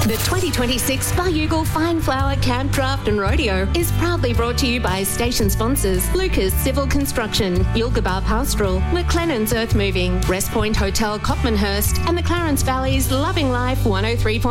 The 2026 Bayougal Fine Flower Camp Draft and Rodeo is proudly brought to you by station sponsors Lucas Civil Construction, Yilgarbar Pastoral, McLennan's Earth Moving, Rest Point Hotel Copmanhurst, and the Clarence Valley's Loving Life 103.